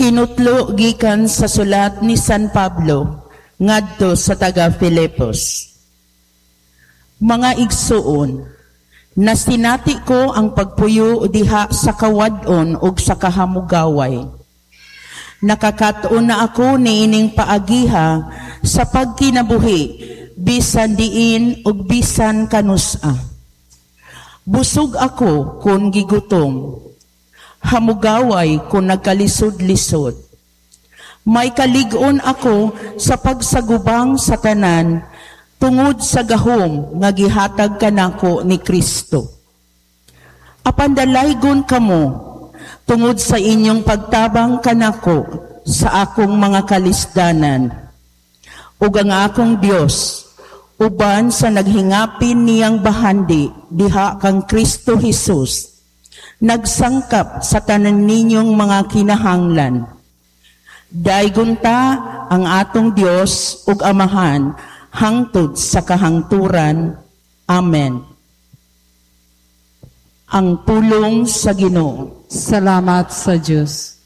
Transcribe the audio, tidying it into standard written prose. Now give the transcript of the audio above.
Tinutlo gikan sa sulat ni San Pablo ngadto sa taga Filipos. Mga igsuon, nasinati ko ang pagpuyo diha sa kawadon ug sa kahamugaway. Nakakatuon na ako niining paagiha sa pagkinabuhi bisan diin ug bisan kanusa. Busog ako kung gigutom. Hamugaway kung nagkalisod-lisod. May kalig-on ako sa pagsagubang sa tanan tungod sa gahom nga gihatag kanako ni Kristo. Apan dalaygon kamo tungod sa inyong pagtabang kanako sa akong mga kalisdanan. Ug ang akong Dios uban sa naghingapin niyang bahandi diha kang Kristo Jesus nagsangkap sa tanan ninyong mga kinahanglan. Daygon ta ang atong Dios ug Amahan hangtod sa kahangturan. Amen. Ang pulong sa Ginoo. Salamat sa Diyos.